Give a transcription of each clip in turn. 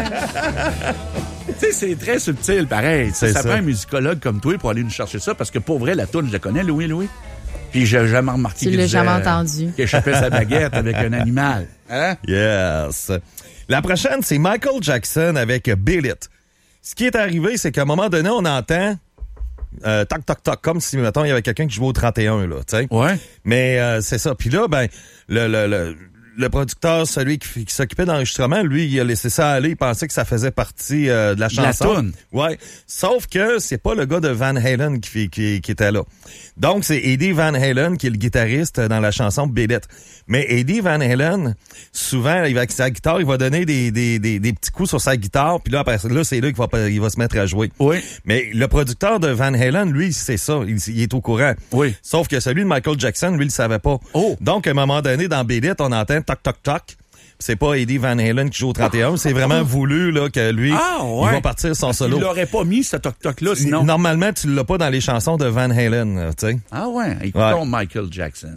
Tu sais, c'est très subtil, pareil. C'est ça prend un musicologue comme toi pour aller nous chercher ça, parce que pour vrai, la toune, je la connais, Louis. Puis j'ai jamais remarqué Tu l'as jamais entendu. Qu'il échappait sa baguette avec un animal. Hein? Yes. La prochaine, c'est Michael Jackson avec Beat It. Ce qui est arrivé, c'est qu'à un moment donné, on entend toc, toc, toc, comme si, mettons, il y avait quelqu'un qui jouait au 31, là, tu sais. Ouais. Mais c'est ça. Puis là, ben, le producteur, celui qui s'occupait d'enregistrement, lui, il a laissé ça aller. Il pensait que ça faisait partie de la chanson. La toune. Ouais. Sauf que c'est pas le gars de Van Halen qui était là. Donc, c'est Eddie Van Halen qui est le guitariste dans la chanson Beat It. Mais Eddie Van Halen, souvent, avec sa guitare, il va donner des petits coups sur sa guitare. Puis là, après là, c'est là qu'il va se mettre à jouer. Oui. Mais le producteur de Van Halen, lui, c'est ça. Il est au courant. Oui. Sauf que celui de Michael Jackson, lui, il le savait pas. Oh. Donc, à un moment donné, dans Beat It, on entend toc, toc, toc. C'est pas Eddie Van Halen qui joue au 31. C'est vraiment voulu là que lui, il va partir son solo. Il l'aurait pas mis, ce toc-toc-là, sinon. Normalement, tu l'as pas dans les chansons de Van Halen, tu sais. Ah ouais? Écoutons Michael Jackson.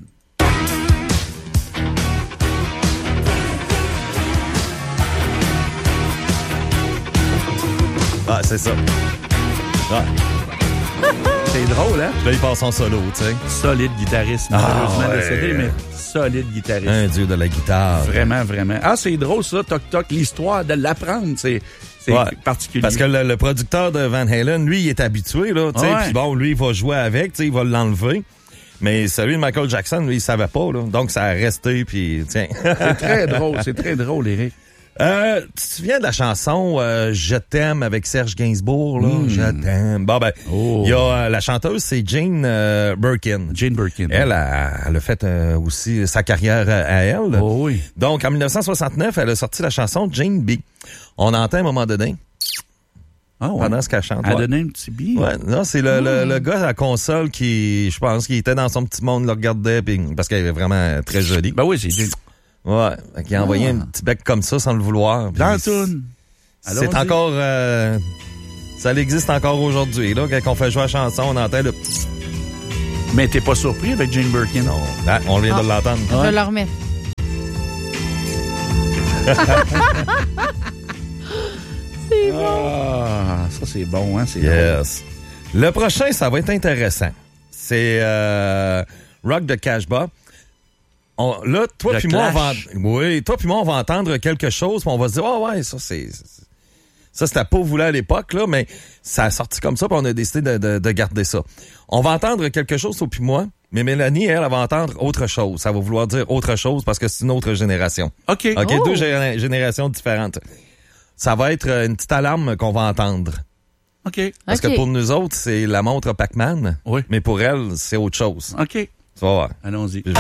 Ah, c'est ça. Ah. C'est drôle, hein? Là, il passe son solo, tu sais. Solide guitariste, malheureusement décédé, mais solide guitariste. Un dieu de la guitare. Vraiment, vraiment. Ah, c'est drôle, ça, toc-toc. L'histoire de l'apprendre, c'est particulier. Parce que le producteur de Van Halen, lui, il est habitué, là, tu sais. Puis bon, lui, il va jouer avec, tu sais, il va l'enlever. Mais celui de Michael Jackson, lui, il savait pas, là. Donc, ça a resté, puis tiens. C'est très drôle, Éric. Tu te souviens de la chanson Je t'aime avec Serge Gainsbourg, là? Je t'aime. Bon, ben, il y a la chanteuse, c'est Jane Birkin. Jane Birkin. Elle a fait aussi sa carrière à elle. Oh oui. Donc, en 1969, elle a sorti la chanson Jane B. On entend à un moment donné. Ah ouais. Pendant ce qu'elle chante. Elle a donné un petit billet. Ouais, non, c'est le gars à la console qui, je pense, qui était dans son petit monde, le regardait, parce qu'elle est vraiment très jolie. Ben oui, c'est Jane. Ouais, qui a envoyé un petit bec comme ça sans le vouloir. Dans la toune. C'est encore... ça existe encore aujourd'hui. Là, quand on fait jouer la chanson, on entend le... Mais t'es pas surpris avec Jane Birkin? Non. Ah, on vient de l'entendre. Je vais le remettre. C'est bon. Ah, ça c'est bon, hein? C'est yes. Drôle. Le prochain, ça va être intéressant. C'est Rock de Casbah. Là, toi puis moi, on va entendre quelque chose, puis on va se dire, ça c'était pas voulu à l'époque, là, mais ça a sorti comme ça, puis on a décidé de garder ça. On va entendre quelque chose, toi puis moi, mais Mélanie, elle va entendre autre chose. Ça va vouloir dire autre chose parce que c'est une autre génération. OK. Deux générations différentes. Ça va être une petite alarme qu'on va entendre. OK. Parce que pour nous autres, c'est la montre Pac-Man. Oui. Mais pour elle, c'est autre chose. OK. Tu vas voir. Allons-y.